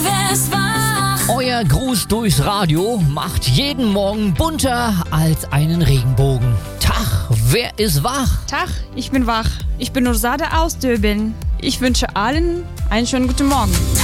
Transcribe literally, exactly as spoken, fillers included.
wer ist wach? Euer Gruß durchs Radio macht jeden Morgen bunter als einen Regenbogen. Tag, wer ist wach? Tag, ich bin wach. Ich bin Ursada aus Döbeln. Ich wünsche allen einen schönen guten Morgen.